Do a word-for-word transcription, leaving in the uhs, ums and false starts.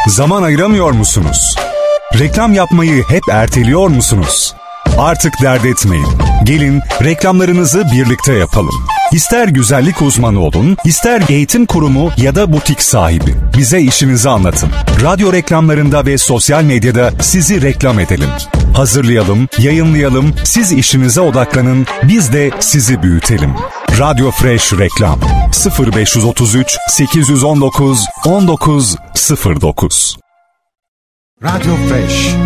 Zaman ayıramıyor musunuz? Reklam yapmayı hep erteliyor musunuz? Artık dert etmeyin. Gelin reklamlarınızı birlikte yapalım. İster güzellik uzmanı olun, ister eğitim kurumu ya da butik sahibi. Bize işinizi anlatın. Radyo reklamlarında ve sosyal medyada sizi reklam edelim. Hazırlayalım, yayınlayalım, siz işinize odaklanın, biz de sizi büyütelim. Radyo Fresh Reklam sıfır beş otuz üç sekiz on dokuz on dokuz sıfır dokuz. Radyo Fresh